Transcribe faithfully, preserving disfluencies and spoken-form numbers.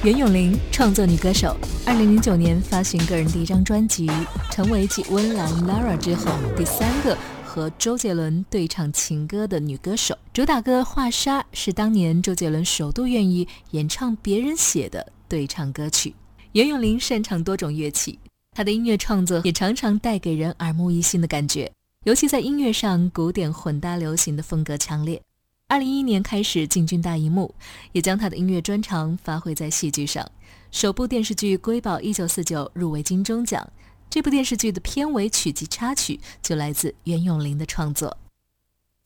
袁咏琳，创作女歌手，二零零九年发行个人第一张专辑，成为继温岚 Lara 之后第三个和周杰伦对唱情歌的女歌手。主打歌《画沙》是当年周杰伦首度愿意演唱别人写的对唱歌曲。袁咏琳擅长多种乐器，她的音乐创作也常常带给人耳目一新的感觉，尤其在音乐上，古典混搭流行的风格强烈。二零一一年开始进军大荧幕，也将他的音乐专长发挥在戏剧上。首部电视剧《瑰宝一九四九》入围金钟奖，这部电视剧的片尾曲及插曲就来自袁咏琳的创作。